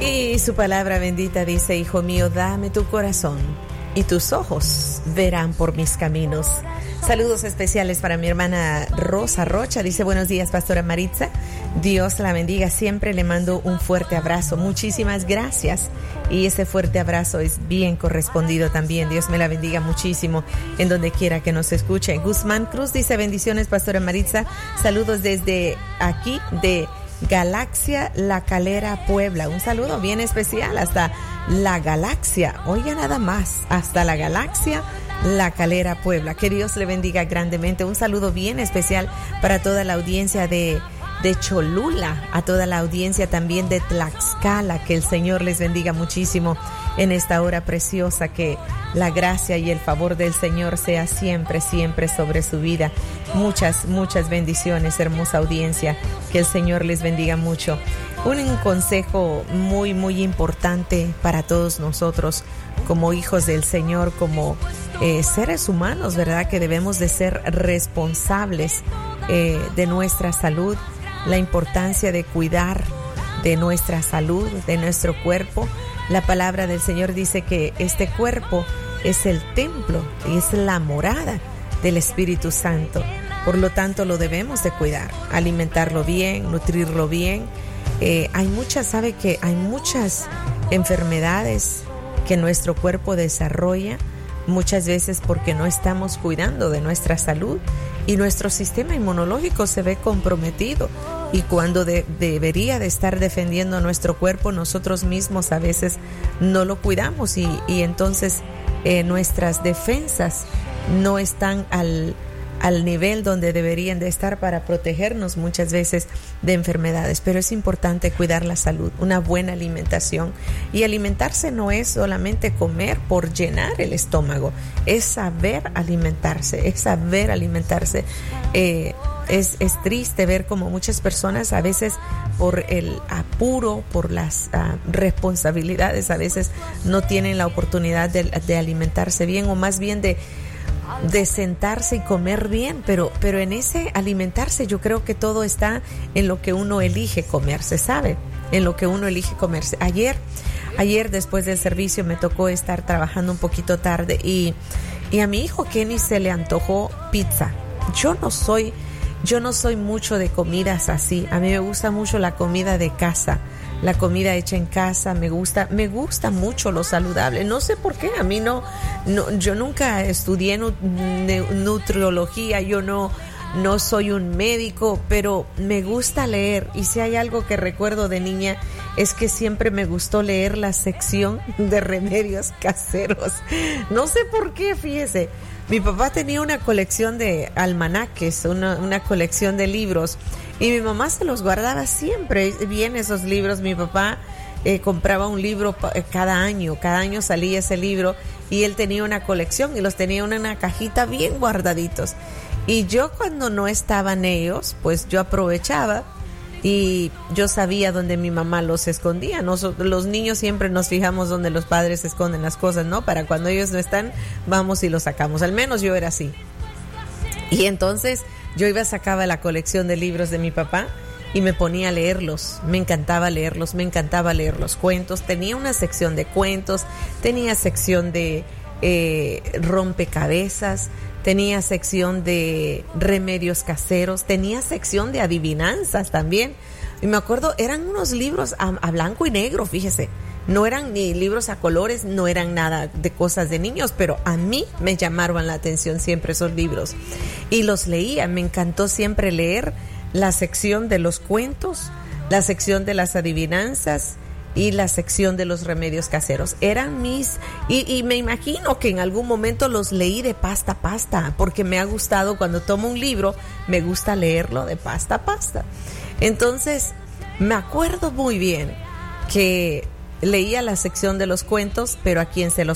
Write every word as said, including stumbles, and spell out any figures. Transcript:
Y su palabra bendita dice: hijo mío, dame tu corazón y tus ojos verán por mis caminos. Saludos especiales para mi hermana Rosa Rocha. Dice: buenos días, pastora Maritza. Dios la bendiga. Siempre le mando un fuerte abrazo. Muchísimas gracias. Y ese fuerte abrazo es bien correspondido también. Dios me la bendiga muchísimo en donde quiera que nos escuche. Guzmán Cruz dice: bendiciones, pastora Maritza. Saludos desde aquí de Galaxia La Calera, Puebla. Un saludo bien especial hasta La Galaxia. Oiga nada más, hasta La Galaxia La Calera, Puebla. Que Dios le bendiga grandemente. Un saludo bien especial para toda la audiencia de, de Cholula, a toda la audiencia también de Tlaxcala. Que el Señor les bendiga muchísimo en esta hora preciosa. Que la gracia y el favor del Señor sea siempre, siempre sobre su vida. Muchas, muchas bendiciones, hermosa audiencia. Que el Señor les bendiga mucho. Un consejo muy, muy importante para todos nosotros como hijos del Señor, como eh, seres humanos, ¿verdad? Que debemos de ser responsables eh, de nuestra salud, la importancia de cuidar de nuestra salud, de nuestro cuerpo. La palabra del Señor dice que este cuerpo es el templo y es la morada del Espíritu Santo. Por lo tanto, lo debemos de cuidar, alimentarlo bien, nutrirlo bien. Eh, hay muchas, sabe que hay muchas enfermedades que nuestro cuerpo desarrolla, muchas veces porque no estamos cuidando de nuestra salud y nuestro sistema inmunológico se ve comprometido. Y cuando de, debería de estar defendiendo nuestro cuerpo, nosotros mismos a veces no lo cuidamos y, y entonces eh, nuestras defensas no están al al nivel donde deberían de estar para protegernos muchas veces de enfermedades. Pero es importante cuidar la salud, una buena alimentación. Y alimentarse no es solamente comer por llenar el estómago, es saber alimentarse, es saber alimentarse. Eh, es, es triste ver como muchas personas a veces por el apuro, por las uh, responsabilidades, a veces no tienen la oportunidad de, de alimentarse bien, o más bien de de sentarse y comer bien, pero, pero en ese alimentarse yo creo que todo está en lo que uno elige comerse, ¿sabe? En lo que uno elige comerse. Ayer, ayer después del servicio me tocó estar trabajando un poquito tarde y, y a mi hijo Kenny se le antojó pizza. Yo no soy, yo no soy mucho de comidas así. A mí me gusta mucho la comida de casa. La comida hecha en casa, me gusta, me gusta mucho lo saludable. No sé por qué, a mí no, no yo nunca estudié nu, ne, nutriología, yo no, no soy un médico, pero me gusta leer. Y si hay algo que recuerdo de niña, es que siempre me gustó leer la sección de remedios caseros. No sé por qué, fíjese. Mi papá tenía una colección de almanaques, una, una colección de libros, y mi mamá se los guardaba siempre bien esos libros. Mi papá eh, compraba un libro cada año, cada año salía ese libro, y él tenía una colección y los tenía en una cajita bien guardaditos. Y yo, cuando no estaban ellos, pues yo aprovechaba y yo sabía dónde mi mamá los escondía. Nosotros, los niños, siempre nos fijamos dónde los padres esconden las cosas, ¿no? Para cuando ellos no están, vamos y los sacamos. Al menos yo era así. Y entonces yo iba, sacaba la colección de libros de mi papá y me ponía a leerlos. Me encantaba leerlos, me encantaba leer los cuentos. Tenía una sección de cuentos, tenía sección de eh, rompecabezas, tenía sección de remedios caseros, tenía sección de adivinanzas también. Y me acuerdo, eran unos libros a, a blanco y negro, fíjese. No eran ni libros a colores, no eran nada de cosas de niños, pero a mí me llamaron la atención siempre esos libros. Y los leía, me encantó siempre leer la sección de los cuentos, la sección de las adivinanzas y la sección de los remedios caseros. Eran mis, y, y me imagino que en algún momento los leí de pasta a pasta, porque me ha gustado, cuando tomo un libro, me gusta leerlo de pasta a pasta. Entonces, me acuerdo muy bien que leía la sección de los cuentos, pero a quien se los